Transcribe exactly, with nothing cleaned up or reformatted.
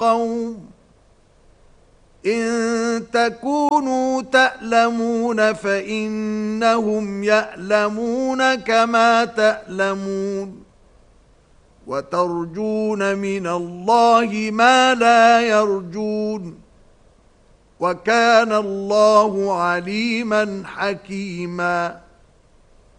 القوم إن تكونوا تألمون فإنهم يألمون كما تألمون وترجون من الله ما لا يرجون وكان الله عليما حكيما